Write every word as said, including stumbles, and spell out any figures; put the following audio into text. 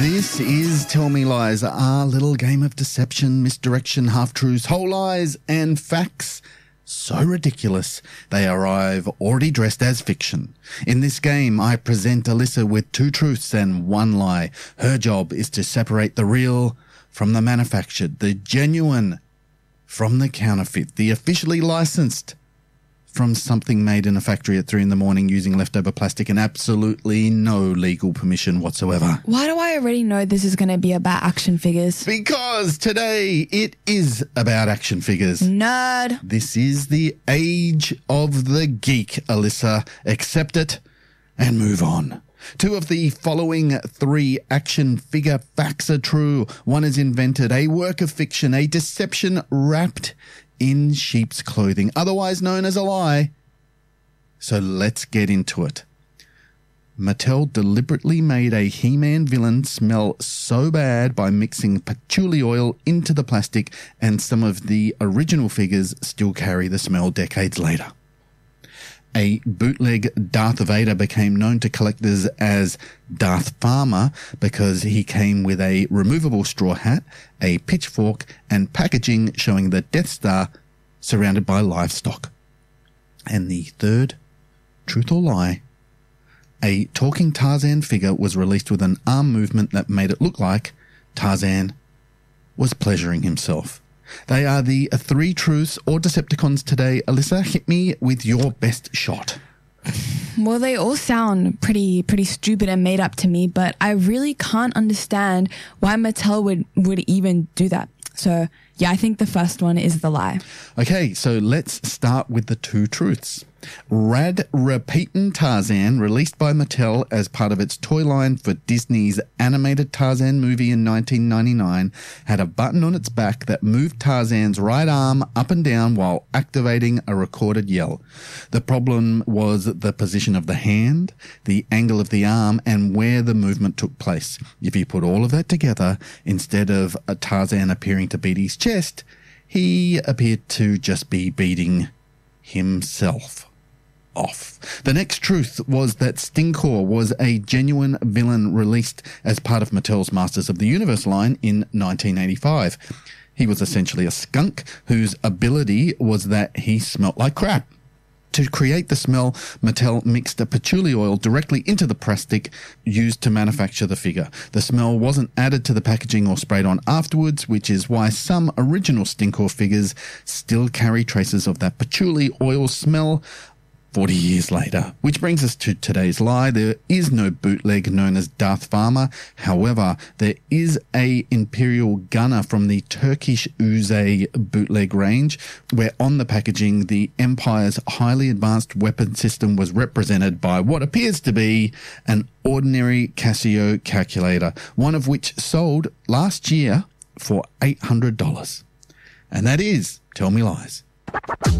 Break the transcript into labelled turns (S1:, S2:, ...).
S1: This is Tell Me Lies, our little game of deception, misdirection, half-truths, whole lies, and facts so ridiculous they arrive already dressed as fiction. In this game, I present Alyssa with two truths and one lie. Her job is to separate the real from the manufactured, the genuine from the counterfeit, the officially licensed from something made in a factory at three in the morning using leftover plastic and absolutely no legal permission whatsoever.
S2: Why do I already know this is going to be about action figures?
S1: Because today it is about action figures.
S2: Nerd.
S1: This is the age of the geek, Alyssa. Accept it and move on. Two of the following three action figure facts are true. One is invented, a work of fiction, a deception wrapped in sheep's clothing, otherwise known as a lie. So let's get into it. Mattel deliberately made a He-Man villain smell so bad by mixing patchouli oil into the plastic, and some of the original figures still carry the smell decades later. A bootleg Darth Vader became known to collectors as Darth Farmer because he came with a removable straw hat, a pitchfork, and packaging showing the Death Star surrounded by livestock. And the third, truth or lie, a talking Tarzan figure was released with an arm movement that made it look like Tarzan was pleasuring himself. They are the three truths or Decepticons today. Alyssa, hit me with your best shot.
S2: Well, they all sound pretty pretty stupid and made up to me, but I really can't understand why Mattel would, would even do that. So, yeah, I think the first one is the lie.
S1: Okay, so let's start with the two truths. Rad Repeatin' Tarzan, released by Mattel as part of its toy line for Disney's animated Tarzan movie in nineteen ninety-nine, had a button on its back that moved Tarzan's right arm up and down while activating a recorded yell. The problem was the position of the hand, the angle of the arm, and where the movement took place. If you put all of that together, instead of a Tarzan appearing to beat his chest, he appeared to just be beating himself off. The next truth was that Stinkor was a genuine villain released as part of Mattel's Masters of the Universe line in nineteen eighty-five. He was essentially a skunk whose ability was that he smelt like crap. To create the smell, Mattel mixed a patchouli oil directly into the plastic used to manufacture the figure. The smell wasn't added to the packaging or sprayed on afterwards, which is why some original Stinkor figures still carry traces of that patchouli oil smell forty years later. Which brings us to today's lie. There is no bootleg known as Darth Farmer. However, there is a Imperial Gunner from the Turkish Uzay bootleg range, where on the packaging the Empire's highly advanced weapon system was represented by what appears to be an ordinary Casio calculator, one of which sold last year for eight hundred dollars. And that is Tell Me Lies.